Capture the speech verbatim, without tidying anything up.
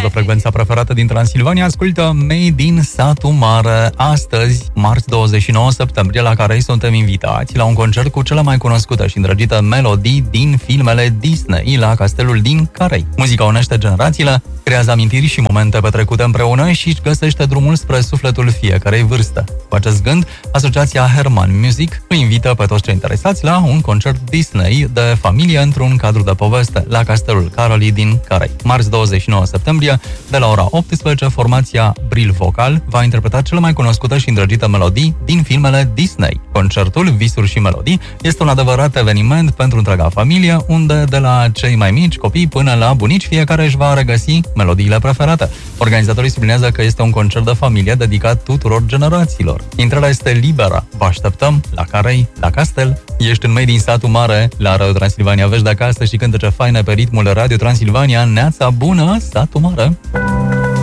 urmează frecvența preferată din Transilvania. Ascultă Made in Satu Mare. Astăzi, marți douăzeci și nouă septembrie, la Carei suntem invitați la un concert cu cele mai cunoscute și îndrăgite melodii din filmele Disney la Castelul din Carei. Muzica unește generațiile, creează amintiri și momente petrecute împreună și își găsește drumul spre sufletul fiecarei vârste. Cu acest gând, Asociația Herman Music îi invită pe toți cei interesați la un concert Disney de familie într-un cadru de poveste la Castelul Caroli din Carei. Marți douăzeci și nouă septembrie, de la ora optsprezece, formația Bril Vocal va interpreta cele mai cunoscute și îndrăgite melodii din filmele Disney. Concertul Visuri și Melodii este un adevărat eveniment pentru întreaga familie, unde de la cei mai mici copii până la bunici fiecare își va regăsi melodiile preferate. Organizatorii sublinează că este un concert de familie dedicat tuturor generațiilor. Intrarea este liberă. Vă așteptăm la Carei, la Castel. Ești în Made in Satu Mare, la Radio Transilvania. Vești de acasă și cântece faine pe ritmul Radio Transilvania. Neața bună, Satu Mare!